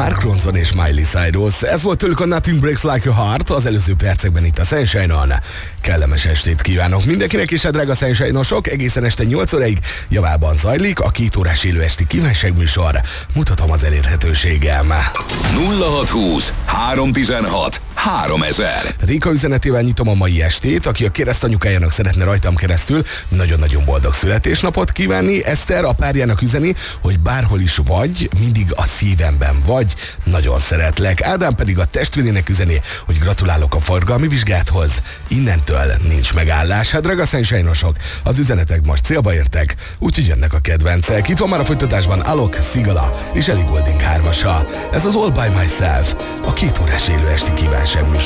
Mark Ronson és Miley Cyrus. Ez volt tőlük a Nothing Breaks Like a Heart az előző percekben itt a Sunshine-on. Kellemes estét kívánok mindenkinek, és a drága Sunshine-osok, egészen este 8 óráig javában zajlik a 2 órás élő esti kívánságműsor. Mutatom az elérhetőségem. 0620 316 3000. Réka üzenetével nyitom a mai estét, aki a keresztanyukájának szeretne rajtam keresztül nagyon-nagyon boldog születésnapot kívánni. Eszter a párjának üzeni, hogy bárhol is vagy, mindig a szívemben vagy, nagyon szeretlek. Ádám pedig a testvérének üzeni, hogy gratulálok a forgalmi vizsgáthoz, innentől nincs megállás. Hát drága Sunshine-osok, az üzenetek most célba értek, úgyhogy jönnek a kedvencek. Itt van már a folytatásban Alok, Sigala és Ellie Goulding 3-asa. Ez az All By Myself, a 2 órás élő esti kívánságműsor.